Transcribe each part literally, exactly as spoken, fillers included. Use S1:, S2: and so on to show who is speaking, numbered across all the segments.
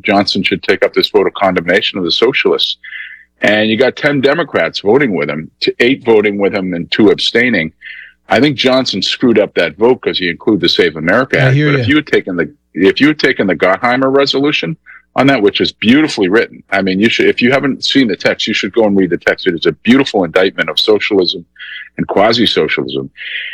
S1: Johnson should take up this vote of condemnation of the socialists. And you got ten Democrats voting with him, to eight voting with him and two abstaining. I think Johnson screwed up that vote because he included the Save America Act. But you. if you had taken the if you had taken the Gottheimer resolution on that, which is beautifully written, I mean, you should. If you haven't seen the text, you should go and read the text. It is a beautiful indictment of socialism and quasi-socialism.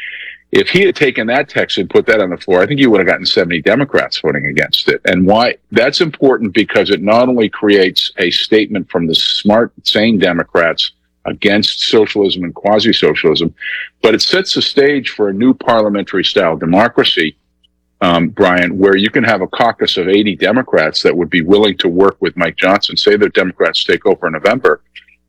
S1: If he had taken that text and put that on the floor, I think you would have gotten seventy Democrats voting against it. And why? That's important because it not only creates a statement from the smart, sane Democrats against socialism and quasi-socialism, but it sets the stage for a new parliamentary-style democracy, um, Brian, where you can have a caucus of eighty Democrats that would be willing to work with Mike Johnson. Say the Democrats take over in November.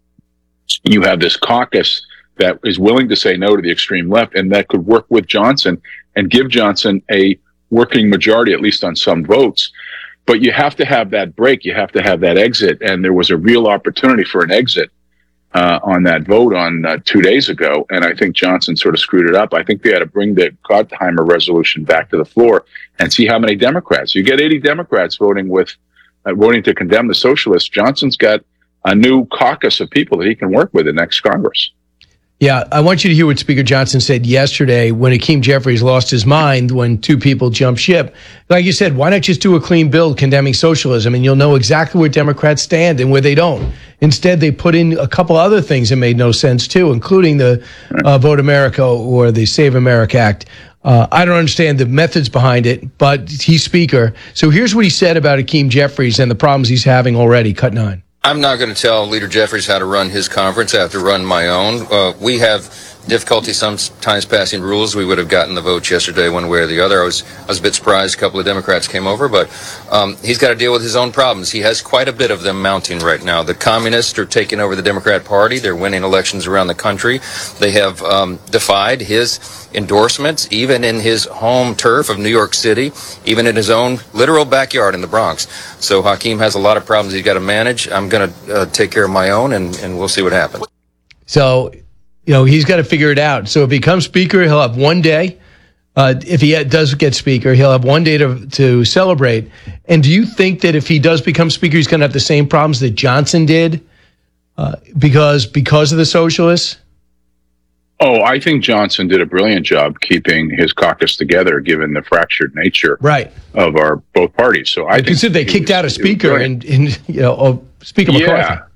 S1: You have this caucus that is willing to say no to the extreme left and that could work with Johnson and give Johnson a working majority, at least on some votes. But you have to have that break. You have to have that exit. And there was a real opportunity for an exit uh, on that vote on uh, two days ago. And I think Johnson sort of screwed it up. I think they had to bring the Gottheimer resolution back to the floor and see how many Democrats. You get eighty Democrats voting with, uh, voting to condemn the socialists. Johnson's got a new caucus of people that he can work with in next Congress.
S2: Yeah, I want you to hear what Speaker Johnson said yesterday when Hakeem Jeffries lost his mind when two people jumped ship. Like you said, why not just do a clean bill condemning socialism and you'll know exactly where Democrats stand and where they don't. Instead, they put in a couple other things that made no sense too, including the uh, Vote America or the Save America Act. Uh, I don't understand the methods behind it, but he's Speaker. So here's what he said about Hakeem Jeffries and the problems he's having already. Cut nine.
S3: I'm not going to tell Leader Jeffries how to run his conference. I have to run my own. Uh, we have difficulty sometimes passing rules. We would have gotten the votes yesterday one way or the other. I was I was a bit surprised a couple of Democrats came over, but um, he's got to deal with his own problems. He has quite a bit of them mounting right now. The communists are taking over the Democrat Party. They're winning elections around the country. They have um, defied his endorsements, even in his home turf of New York City, even in his own literal backyard in the Bronx. So Hakeem has a lot of problems he's got to manage. I'm going to uh, take care of my own, and, and we'll see what happens.
S2: So, you know, he's got to figure it out. So if he becomes Speaker, he'll have one day. Uh, if he does get Speaker, he'll have one day to, to celebrate. And do you think that if he does become Speaker, he's going to have the same problems that Johnson did uh, because because of the socialists?
S1: Oh, I think Johnson did a brilliant job keeping his caucus together, given the fractured nature
S2: right.
S1: of our both parties. So I
S2: consider they kicked was, out a speaker and, and you know, oh, Speaker McCarthy.
S1: Yeah,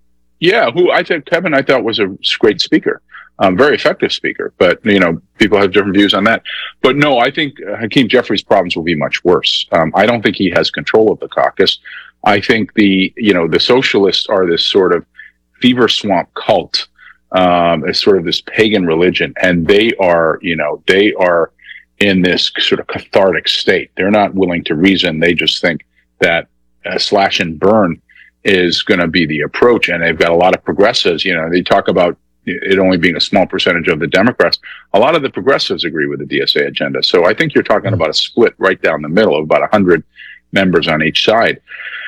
S1: yeah. Who I think Kevin I thought was a great speaker, um, very effective speaker. But you know, people have different views on that. But no, I think uh, Hakeem Jeffries' problems will be much worse. Um, I don't think he has control of the caucus. I think the you know the socialists are this sort of fever swamp cult. Um, it's sort of this pagan religion, and they are, you know, they are in this sort of cathartic state. They're not willing to reason. They just think that uh, slash and burn is going to be the approach. And they've got a lot of progressives. You know, they talk about it only being a small percentage of the Democrats. A lot of the progressives agree with the D S A agenda. So I think you're talking about a split right down the middle of about one hundred members on each side.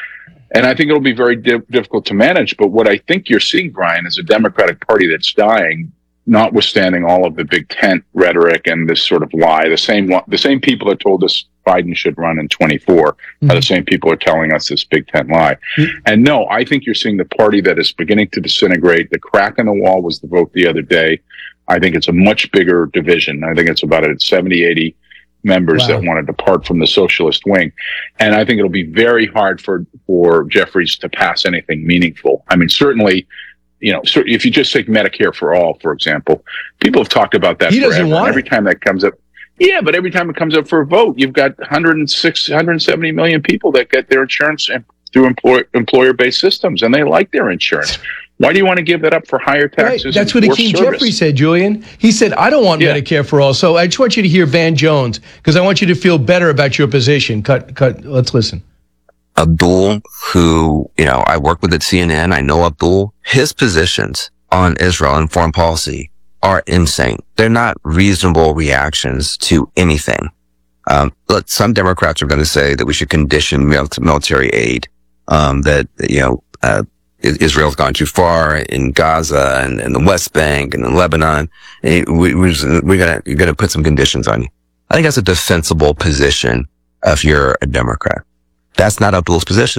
S1: And I think it'll be very di- difficult to manage. But what I think you're seeing, Brian, is a Democratic Party that's dying, notwithstanding all of the big tent rhetoric and this sort of lie. The same the same people that told us Biden should run in twenty-four mm-hmm. are the same people who are telling us this big tent lie. Mm-hmm. And no, I think you're seeing the party that is beginning to disintegrate. The crack in the wall was the vote the other day. I think it's a much bigger division. I think it's about at seventy, eighty members wow. that want to depart from the socialist wing. And I think it'll be very hard for, for Jeffries to pass anything meaningful. I mean, certainly, you know, so if you just take Medicare for all, for example, people have talked about that
S2: he
S1: forever.
S2: Doesn't want
S1: every
S2: it.
S1: time that comes up, yeah, but every time it comes up for a vote, you've got one hundred six, one hundred seventy million people that get their insurance through employ, employer-based systems, and they like their insurance. Why do you want to give that up for higher taxes?
S2: Right. That's what Hakeem Jeffries said, Julian. He said, I don't want yeah. Medicare for all. So I just want you to hear Van Jones, because I want you to feel better about your position. Cut, cut. Let's listen.
S4: Abdul, who, you know, I work with at C N N. I know Abdul. His positions on Israel and foreign policy are insane. They're not reasonable reactions to anything. Um, but some Democrats are going to say that we should condition military aid, um, that, you know, uh, Israel's gone too far in Gaza and, and the West Bank and in Lebanon. We, we, we're gonna, you're gonna put some conditions on you. I think that's a defensible position if you're a Democrat. That's not Abdul's position.